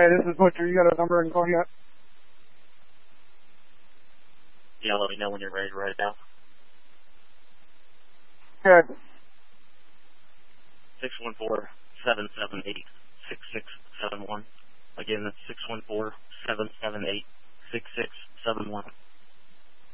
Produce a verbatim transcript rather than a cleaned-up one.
this is Butcher. You got a number and call yet? Yeah, let me know when you're ready to write it down. Okay. six one four, seven seven eight, six six seven one. Again, that's six one four, seven seven eight, six six seven one.